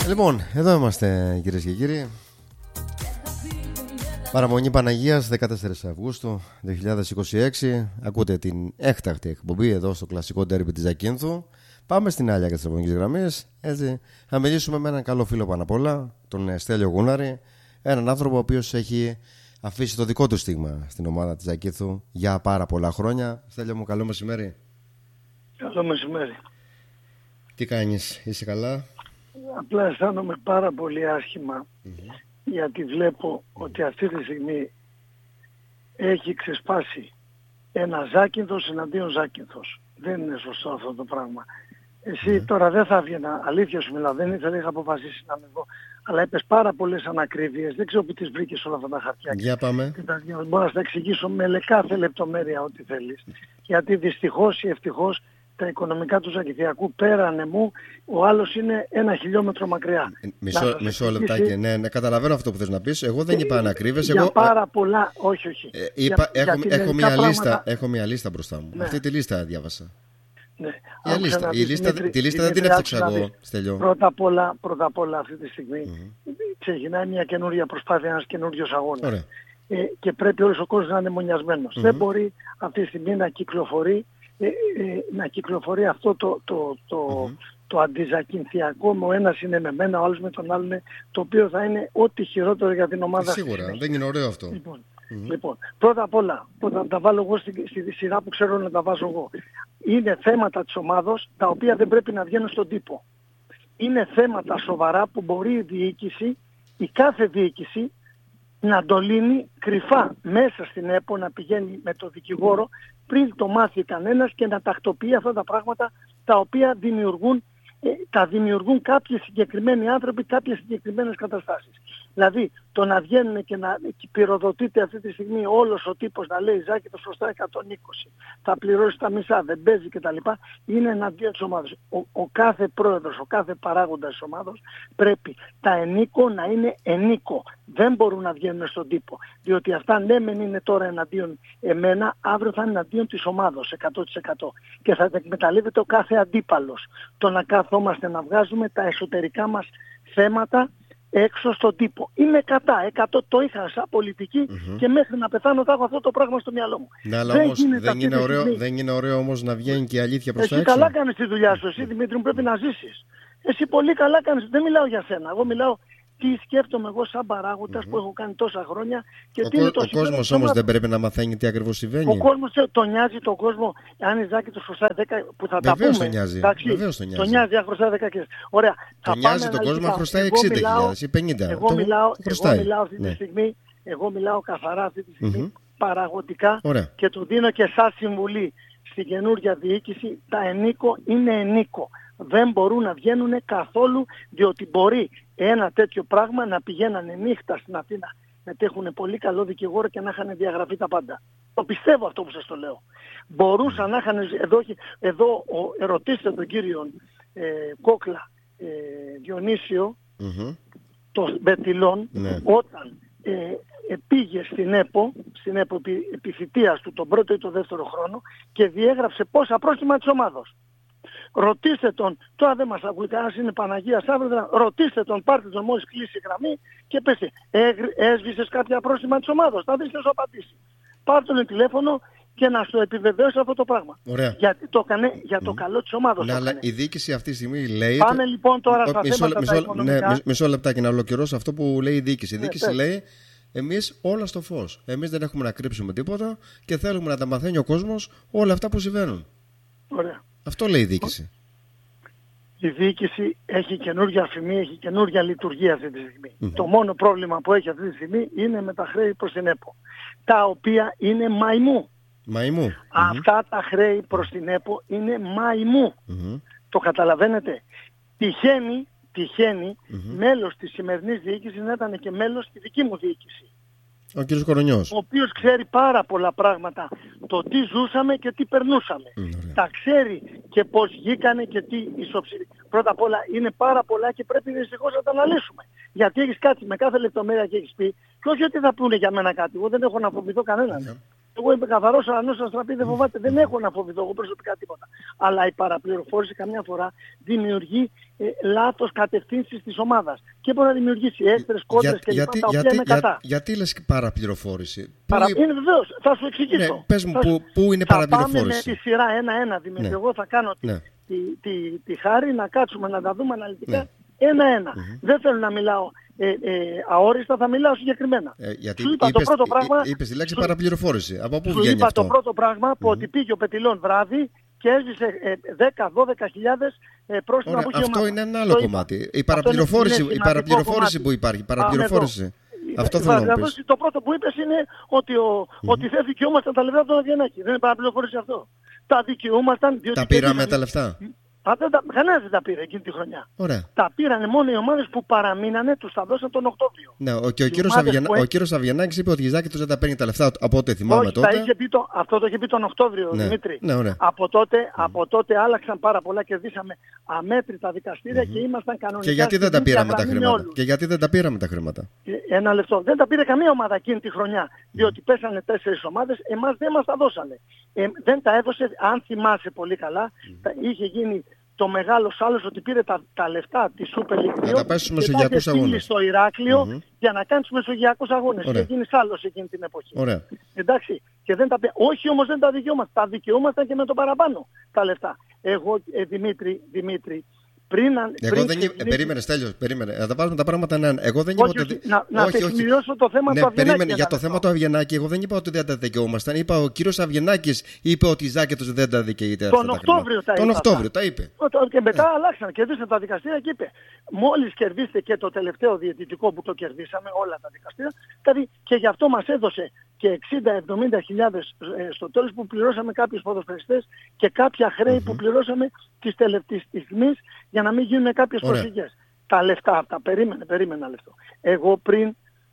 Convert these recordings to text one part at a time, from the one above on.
Λοιπόν, εδώ είμαστε κυρίες και κύριοι. Παραμονή Παναγίας, 14 Αυγούστου 2026. Ακούτε την έκτακτη εκπομπή εδώ στο κλασικό ντέρμπι της Ζακίνθου. Πάμε στην άλια και τις τραπεζικές γραμμές. Έτσι, θα μιλήσουμε με έναν καλό φίλο πάνω απ' όλα, τον Στέλιο Γούναρη. Έναν άνθρωπο ο οποίος έχει αφήσει το δικό του στίγμα στην ομάδα της Ζακίνθου για πάρα πολλά χρόνια. Στέλιο μου, καλό μεσημέρι. Καλό μεσημέρι. Τι κάνεις, είσαι καλά? Απλά αισθάνομαι πάρα πολύ άσχημα γιατί βλέπω ότι αυτή τη στιγμή έχει ξεσπάσει ένα Ζάκυνθος εναντίον Ζάκυνθος. Δεν είναι σωστό αυτό το πράγμα. Εσύ τώρα δεν θα έβγαινα, αλήθεια σου μιλάω, δεν ήθελα, είχα αποφασίσει να μην δω, αλλά είπες πάρα πολλές ανακρίβειες, δεν ξέρω που τις βρήκες όλα αυτά τα χαρτιά. Για πάμε. Μπορώ να στα εξηγήσω με κάθε λεπτομέρεια ό,τι θέλεις. Γιατί δυστυχώς ή ευτυχώς τα οικονομικά του Ζακυνθιακού πέρανε μου, ο άλλος είναι 1 χιλιόμετρο μακριά. Μισό λεπτάκι, ναι, καταλαβαίνω αυτό που θες να πεις. Εγώ δεν είπα ανακρίβειες. Για πάρα πολλά, όχι. Έχω μια λίστα μπροστά μου. Ναι. Αυτή τη λίστα διάβασα. Ναι. Τη λίστα δεν την έφτιαξα εγώ, Στέλιο. Πρώτα απ' όλα αυτή τη στιγμή ξεκινάει μια καινούργια προσπάθεια, ένας καινούριος αγώνας. Και πρέπει όλος ο κόσμος να είναι μονιασμένος. Δεν μπορεί αυτή τη στιγμή να κυκλοφορεί αυτό το αντιζακυνθιακό, ο ένας είναι με μένα, ο άλλος με τον άλλον, το οποίο θα είναι ό,τι χειρότερο για την ομάδα. Σίγουρα, δεν είναι ωραίο αυτό. Λοιπόν, πρώτα απ' όλα, να τα βάλω εγώ στη σειρά που ξέρω να τα βάζω εγώ. Είναι θέματα της ομάδος τα οποία δεν πρέπει να βγαίνουν στον τύπο. Είναι θέματα σοβαρά που μπορεί η διοίκηση, η κάθε διοίκηση, να το λύνει κρυφά μέσα στην ΕΠΟ, να πηγαίνει με το δικηγόρο πριν το μάθει κανένας και να τακτοποιεί αυτά τα πράγματα τα οποία δημιουργούν κάποιοι συγκεκριμένοι άνθρωποι, κάποιες συγκεκριμένες καταστάσεις. Δηλαδή το να βγαίνουν και να πυροδοτείται αυτή τη στιγμή όλος ο τύπος να λέει Ζάκη το σωστά 120, θα πληρώσει τα μισά, δεν παίζει κτλ. Είναι εναντίον της ομάδας. Ο κάθε πρόεδρος, ο κάθε παράγοντας της ομάδας πρέπει τα ενίκο να είναι ενίκο. Δεν μπορούν να βγαίνουν στον τύπο. Διότι αυτά ναι μεν είναι τώρα εναντίον εμένα, αύριο θα είναι εναντίον της ομάδος 100%. Και θα τα εκμεταλλεύεται ο κάθε αντίπαλος. Το να καθόμαστε να βγάζουμε τα εσωτερικά μας θέματα έξω στον τύπο. Είμαι κατά, 100 το είχα σαν πολιτική και μέχρι να πεθάνω θα έχω αυτό το πράγμα στο μυαλό μου. Ναι, αλλά όμως δεν είναι ωραίο όμως να βγαίνει και η αλήθεια προς τα έξω. Εσύ καλά κάνεις τη δουλειά σου, εσύ Δημήτρη μου πρέπει να ζήσεις. Εσύ πολύ καλά κάνεις, δεν μιλάω για σένα, εγώ μιλάω τι σκέφτομαι εγώ σαν παράγοντας που έχω κάνει τόσα χρόνια και τι είναι το Ο κόσμος όμως δεν πρέπει να μαθαίνει τι ακριβώς συμβαίνει. Ο κόσμος τον νοιάζει τον κόσμο, αν η Ζάκη του χρωστάει 10 που θα τα πούμε. Βεβαίως τον νοιάζει. Τον νοιάζει αν χρωστάει 10 και... Ωραία. Τον νοιάζει τον κόσμο αν χρωστάει 60.000 ή 50. Εγώ μιλάω αυτή τη στιγμή, εγώ μιλάω καθαρά αυτή τη στιγμή παραγωγικά και του δίνω και σαν συμβουλή στην καινούργια διοίκηση, τα ενίκο είναι ενίκο. Δεν μπορούν να βγαίνουν καθόλου, διότι μπορεί ένα τέτοιο πράγμα να πηγαίνανε νύχτα στην Αθήνα, γιατί έχουν πολύ καλό δικηγόρο και να είχαν διαγραφεί τα πάντα. Το πιστεύω αυτό που σας το λέω. Μπορούσαν να είχαν, εδώ ρωτήστε τον κύριο Κόκλα Διονύσιο, το Μπετιλόν, όταν πήγε στην ΕΠΟ επιθυτείας του τον πρώτο ή τον δεύτερο χρόνο και διέγραψε πόσα πρόστιμα της ομάδος. Ρωτήστε τον, τώρα δεν μας ακούει κανένας, είναι Παναγία Σάββατο, ρωτήστε τον, πάρτε τον μόλις κλείσει η γραμμή και πέστε, έσβησες κάποια πρόστιμα της ομάδος, θα δεις να σου απαντήσει. Πάρτε τον τηλέφωνο και να σου επιβεβαιώσει αυτό το πράγμα. Ωραία. Γιατί το έκανε για το καλό της ομάδος. Ναι, αλλά η διοίκηση αυτή τη στιγμή λέει... Πάμε λοιπόν τώρα στα θέματα τα οικονομικά. Μισό λεπτάκι να ολοκληρώσω αυτό που λέει η διοίκηση. Η διοίκηση λέει, εμείς όλα στο φως. Εμείς δεν έχουμε να κρύψουμε τίποτα και θέλουμε να τα μαθαίνει ο κόσμος όλα αυτά που συμβαίνουν. Ωραία. Αυτό λέει η διοίκηση. Η διοίκηση έχει καινούργια αφημί, έχει καινούργια λειτουργία αυτή τη στιγμή. Το μόνο πρόβλημα που έχει αυτή τη στιγμή είναι με τα χρέη προς την ΕΠΟ, τα οποία είναι μαϊμού. Αυτά τα χρέη προς την ΕΠΟ είναι μαϊμού. Το καταλαβαίνετε. Τυχαίνει μέλος της σημερινής διοίκησης να ήταν και μέλος στη δική μου διοίκηση. Ο κύριος Κορονιός. Ο οποίος ξέρει πάρα πολλά πράγματα. Το τι ζούσαμε και τι περνούσαμε. Τα ξέρει και πώς βγήκανε και τι ισοψηφί. Πρώτα απ' όλα είναι πάρα πολλά και πρέπει δυστυχώς να τα αναλύσουμε. Γιατί έχεις κάτι με κάθε λεπτομέρεια και έχεις πει και όχι ότι θα πούνε για μένα κάτι. Εγώ δεν έχω να φοβηθώ κανέναν. Εγώ είμαι καθαρός αρανός αστραπή, δεν φοβάται, δεν έχω να φοβηθώ εγώ προσωπικά τίποτα. Αλλά η παραπληροφόρηση καμιά φορά δημιουργεί λάθος κατευθύνσεις της ομάδας. Και μπορεί να δημιουργήσει έστρες, κόντρες κλπ. Τα οποία είναι κατά. Γιατί λες παραπληροφόρηση? Είναι βεβαίως, θα σου εξηγήσω. Ναι, πες μου, πού είναι παραπληροφόρηση? Θα πάμε με τη σειρά 1-1, Δημήτρη. Εγώ θα κάνω τη χάρη να κάτσουμε να τα δούμε αναλυτικά 1-1. Δεν θέλω να μιλάω αόριστα, θα μιλάω συγκεκριμένα. Γιατί σου είπα το πρώτο πράγμα. Είπες τη λέξη παραπληροφόρηση. Από πού βγαίνει αυτό? Σου είπα το πρώτο πράγμα που ότι πήγε ο Πετιλών βράδυ και έζησε 10-12 χιλιάδες πρόστιμα που είχε. Αυτό είναι ένα άλλο κομμάτι. Η παραπληροφόρηση που υπάρχει. Παραπληροφόρηση. Αυτό θέλω να πεις. Το πρώτο που είπες είναι ότι δεν δικαιούμασταν τα λεφτά του Αβγενάκη. Δεν είναι παραπληροφόρηση αυτό. Τα δικαιούμασταν. Τα πήραμε τα λεφτά. Κανένας δεν τα πήρε εκείνη τη χρονιά. Ωραία. Τα πήρανε μόνο οι ομάδες που παραμείνανε, τους τα δώσαν τον Οκτώβριο. Ναι, και ο κύριος Αβγενάκης είπε ότι η Ζάκη τους δεν τα παίρνει τα λεφτά από ό,τι θυμάμαι τότε. Αυτό το είχε πει τον Οκτώβριο, Δημήτρη. Ναι, από τότε άλλαξαν πάρα πολλά, κερδίσαμε αμέτρητα δικαστήρια και ήμασταν κανονικά. Και γιατί δεν τα πήραμε τα χρήματα? Και γιατί δεν τα πήραμε τα χρήματα? Ένα λεπτό. Δεν τα πήρε καμία ομάδα εκείνη τη χρονιά. Διότι πέσανε 4 ομάδες, εμάς δεν μας τα δώσανε. Δεν τα έδωσε, αν θυμάσαι πολύ καλά, είχε γίνει το μεγάλο σάλος ότι πήρε τα λεφτά της Super League 2 και τα είχε στο Ηράκλειο για να κάνει τους μεσογειακούς αγώνες. Είχε γίνει σάλος εκείνη την εποχή. Ωραία. Εντάξει, και δεν τα όχι όμως δεν τα δικαιούμασταν. Τα δικαιούμασταν και με το παραπάνω τα λεφτά. Εγώ, Δημήτρη, Περίμενε, Στέλιο, περίμενε. Να τα βάζουμε τα πράγματα να είναι. Εγώ δεν είπα ότι. Να τεκμηριώσω το θέμα του Αβγενάκη. Για το θέμα του Αβγενάκη, εγώ δεν είπα ότι δεν τα δικαιούμασταν. Είπα ο κύριος Αβγενάκης είπε ότι η Ζάκη τους δεν τα δικαιείται. Τον Οκτώβριο τα είπε. Και μετά αλλάξαν. Κερδίσαν τα δικαστήρια και είπε: μόλις κερδίστε και το τελευταίο διαιτητικό που το κερδίσαμε, όλα τα δικαστήρια, δηλαδή και γι' αυτό μας έδωσε και 60-70 χιλιάδες στο τέλος που πληρώσαμε κάποιους ποδοσφαιριστές και κάποια χρέη που πληρώσαμε τις τελευταίες στιγμές για να μην γίνουν κάποιες προσφυγές. Τα λεφτά αυτά, περίμενα λεφτό. Εγώ πριν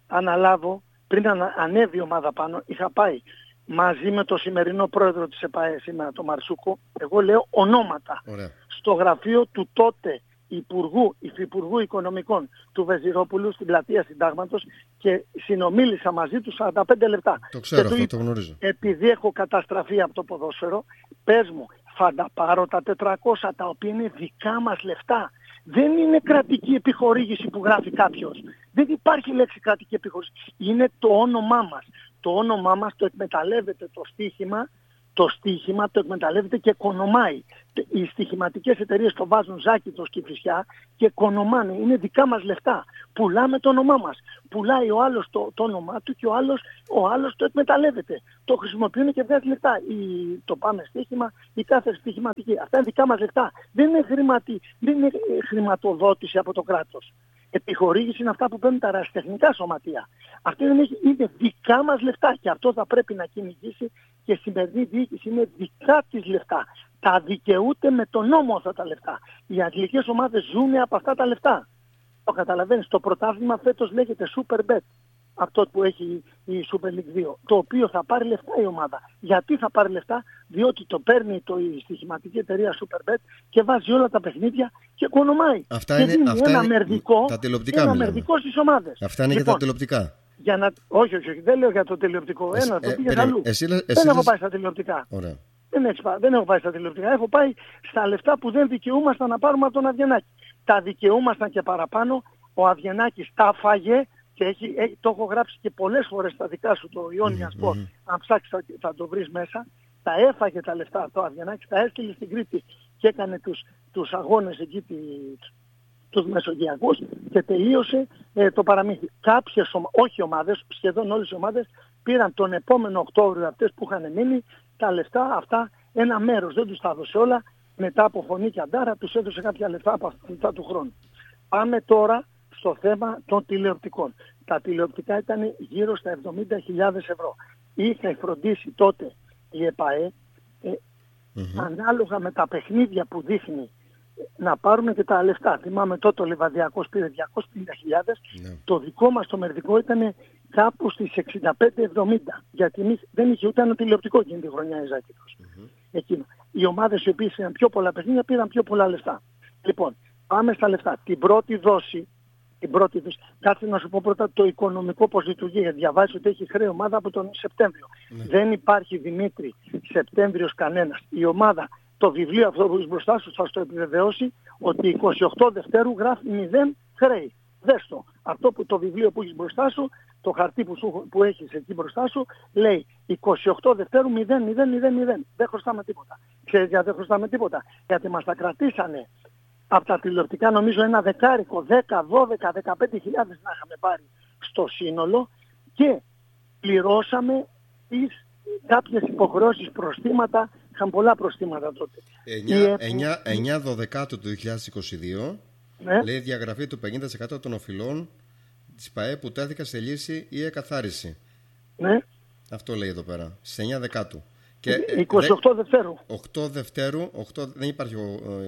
ανέβει η ομάδα πάνω, είχα πάει μαζί με το σημερινό πρόεδρο της ΕΠΑΕ σήμερα, τον Μαρσούκο, εγώ λέω ονόματα, στο γραφείο του τότε Υφυπουργού Οικονομικών του Βεζιρόπουλου στην πλατεία Συντάγματος και συνομίλησα μαζί του 45 λεπτά. Το ξέρω, αυτό το γνωρίζω. Επειδή έχω καταστραφεί από το ποδόσφαιρο, πες μου, θα τα πάρω τα 400 τα οποία είναι δικά μας λεφτά. Δεν είναι κρατική επιχορήγηση που γράφει κάποιος. Δεν υπάρχει λέξη κρατική επιχορήγηση. Είναι το όνομά μας. Το όνομά μας το εκμεταλλεύεται το στοίχημα το εκμεταλλεύεται και οικονομάει. Οι στοιχηματικές εταιρείες το βάζουν Ζάκητος και Κηφισιά και οικονομάνε. Είναι δικά μας λεφτά. Πουλάμε το όνομά μας. Πουλάει ο άλλος το όνομά του και ο άλλος το εκμεταλλεύεται. Το χρησιμοποιούν και βγάζει λεφτά. Το πάμε στοίχημα, η κάθε στοιχηματική. Αυτά είναι δικά μας λεφτά. Δεν είναι χρηματοδότηση από το κράτος. Επιχορήγηση είναι αυτά που παίρνουν τα ερασιτεχνικά σωματεία. Αυτό είναι δικά μας λεφτά και αυτό θα πρέπει να κυνηγήσει και η σημερινή διοίκηση είναι δικά της λεφτά. Τα δικαιούται με τον νόμο αυτά τα λεφτά. Οι αγγλικές ομάδες ζουν από αυτά τα λεφτά. Το καταλαβαίνεις, το πρωτάθλημα φέτος λέγεται Super Bet. Αυτό που έχει η Super League 2. Το οποίο θα πάρει λεφτά η ομάδα. Γιατί θα πάρει λεφτά? Διότι το παίρνει η στοιχηματική εταιρεία Super Bet και βάζει όλα τα παιχνίδια και οικονομάει. Αυτά είναι ένα μερδικό, τα τηλεοπτικά. Στις ομάδες. Αυτά είναι και τα τηλεοπτικά. Όχι, δεν λέω για το τηλεοπτικό. Το πήγες αλλού. Δεν έχω πάει στα τηλεοπτικά. Ωραία. Δεν έχω πάει στα τηλεοπτικά. Έχω πάει στα λεφτά που δεν δικαιούμασταν να πάρουμε από τον Αβγενάκη. Τα δικαιούμασταν και παραπάνω. Ο Αβγενάκης τα φάγε και το έχω γράψει και πολλές φορές στα δικά σου το Ιόνια Σπορ. Αν ψάξεις θα το βρεις μέσα. Τα έφαγε τα λεφτά το Αβγενάκης, τα έστειλε στην Κρήτη και έκανε τους αγώνες εκεί τους μεσογειακούς και τελείωσε το παραμύθι. Κάποιες όχι ομάδες, σχεδόν όλες οι ομάδες πήραν τον επόμενο Οκτώβριο, αυτές που είχαν μείνει, τα λεφτά αυτά, ένα μέρος, δεν τους τα έδωσε όλα, μετά από φωνή και αντάρα τους έδωσε κάποια λεφτά από αυτά του χρόνου. Πάμε τώρα στο θέμα των τηλεοπτικών. Τα τηλεοπτικά ήταν γύρω στα 70.000 ευρώ. Είχε φροντίσει τότε η ΕΠΑΕ, ανάλογα με τα παιχνίδια που δείχνει, να πάρουμε και τα λεφτά. Θυμάμαι τότε ο Λιβαδιακός πήρε 250.000, το δικό μας το μερδικό ήταν κάπου στις 65-70, γιατί εμείς δεν είχε ούτε ένα τηλεοπτικό εκείνη τη χρονιά η Ζάκητος. Οι ομάδες οι οποίες είχαν πιο πολλά παιχνίδια πήραν πιο πολλά λεφτά. Λοιπόν, πάμε στα λεφτά. Την πρώτη δόση την πρώτη της. Κάτσε να σου πω πρώτα το οικονομικό πώς λειτουργεί. Γιατί διαβάζεις ότι έχει χρέη ομάδα από τον Σεπτέμβριο. Δεν υπάρχει, Δημήτρη, Σεπτέμβριος κανένας. Η ομάδα, το βιβλίο αυτό που έχεις μπροστά σου θα στο επιβεβαιώσει ότι 28 Δευτέρου γράφει 0 χρέη. Δες το. Αυτό που το βιβλίο που έχεις μπροστά σου, το χαρτί που έχεις εκεί μπροστά σου, λέει 28 Δευτέρου 0, 0, 0, 0. Δεν χρωστάμε τίποτα. Ξέρεις γιατί δεν χρωστάμε τίποτα? Γιατί μας τα κρατήσανε από τα τηλεοπτικά, νομίζω ένα δεκάρικο, 10, 12, 15 χιλιάδες να είχαμε πάρει στο σύνολο και πληρώσαμε κάποιες υποχρεώσεις, προστήματα. Είχαν πολλά προστήματα τότε. 9 Δωδεκάτου του 2022, λέει διαγραφή του 50% των οφειλών της ΠΑΕ που τέθηκαν σε λύση ή εκαθάριση. Ναι. Αυτό λέει εδώ πέρα, στις 9 Δεκάτου. Και 28 Δευτέρου. 8 Δευτέρου, δεν υπάρχει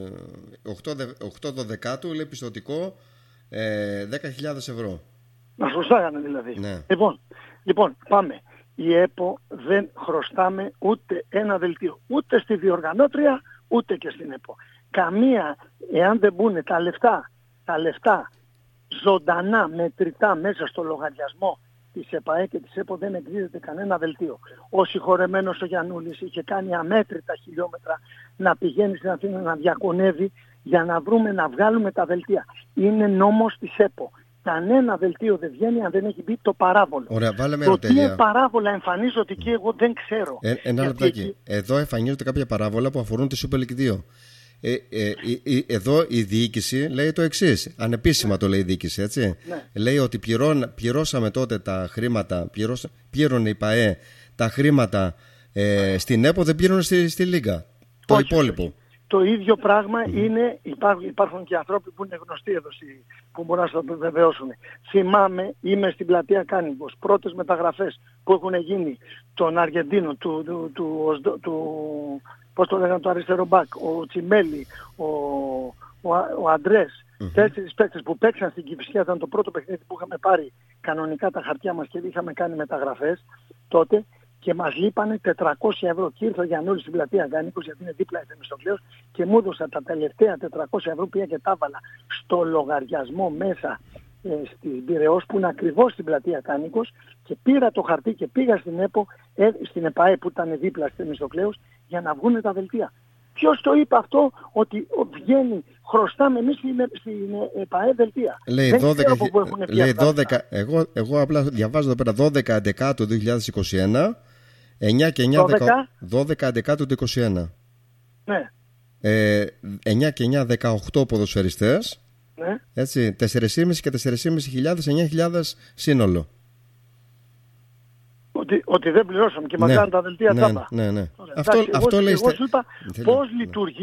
8 Δωδεκάτου, λέει πιστωτικό 10.000 ευρώ. Μας χρωστάγανε δηλαδή. Ναι. Λοιπόν, πάμε. Η ΕΠΟ δεν χρωστάμε ούτε ένα δελτίο. Ούτε στη διοργανώτρια, ούτε και στην ΕΠΟ. Καμία, εάν δεν μπουν τα λεφτά ζωντανά, μετρητά μέσα στο λογαριασμό της ΕΠΑΕ και της ΕΠΟ, δεν εκδίδεται κανένα δελτίο. Ο συγχωρεμένος ο Γιαννούλης είχε κάνει αμέτρητα χιλιόμετρα να πηγαίνει στην Αθήνα να διακονεύει για να βρούμε, να βγάλουμε τα δελτία. Είναι νόμος της ΕΠΟ. Κανένα δελτίο δεν βγαίνει αν δεν έχει μπει το παράβολο. Ωραία, βάλε με το τι παράβολα εμφανίζονται εκεί εγώ δεν ξέρω. Ένα λεπτάκι. Εκεί... Εδώ εμφανίζονται κάποια παράβολα που αφορούν τη Super League 2. Εδώ η διοίκηση λέει το εξής. Ανεπίσημα το λέει η διοίκηση, έτσι. Ναι. Λέει ότι πληρώσαμε τότε τα χρήματα, πλήρωνε η ΠΑΕ τα χρήματα στην ΕΠΟ, δεν πλήρωνε στη Λίγκα. Το υπόλοιπο. Το ίδιο πράγμα είναι, υπάρχουν και άνθρωποι που είναι γνωστοί εδώ που μπορούν να σας το βεβαιώσουν. Θυμάμαι, είμαι στην πλατεία Κάνικος, πρώτες μεταγραφές που έχουν γίνει των Αργεντίνων, πώς το λέγανε, το αριστερό μπακ, ο Τσιμέλη, ο Αντρές, 4 παίκτες που παίξαν στην Κηφισιά, ήταν το πρώτο παιχνίδι που είχαμε πάρει κανονικά τα χαρτιά μας και είχαμε κάνει μεταγραφές τότε. Και μας λείπανε 400 ευρώ. Και ήρθε ο Γιαννούλης στην πλατεία Γκάνικος, γιατί είναι δίπλα η Θεμιστοκλέος, και μου έδωσα τα τελευταία 400 ευρώ, πήγα και τα έβαλα στο λογαριασμό μέσα στην Πειραιώς, που είναι ακριβώς στην πλατεία Γκάνικος, και πήρα το χαρτί και πήγα στην ΕΠΟ, στην ΕΠΑΕ που ήταν δίπλα στη Θεμιστοκλέος, για να βγουν τα δελτία. Ποιος το είπε αυτό, ότι βγαίνει, χρωστάμε εμείς στην ΕΠΑΕ δελτία? Λέει 12, εγώ απλά διαβάζω εδώ πέρα 12 Δεκάτου 2021, 9 και 9 12 Δεκάτου του 2021. Ναι. 9 και 9 18 ποδοσφαιριστές. Ναι. Έτσι, 4.500 και 4.500, 9.000 σύνολο. Ότι δεν πληρώσαμε και μας κάνουν τα δελτία τάπα. Ναι. Αυτό λέει. Εγώ σου είπα πώς λειτουργεί.